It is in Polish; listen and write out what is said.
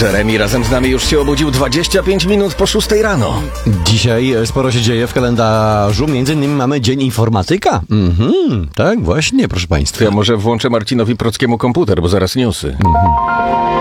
Jeremy razem z nami już się obudził 25 minut po 6 rano. Dzisiaj sporo się dzieje w kalendarzu, między innymi mamy Dzień Informatyka. Tak, właśnie, proszę państwa. To ja może włączę Marcinowi Prockiemu komputer, bo zaraz newsy.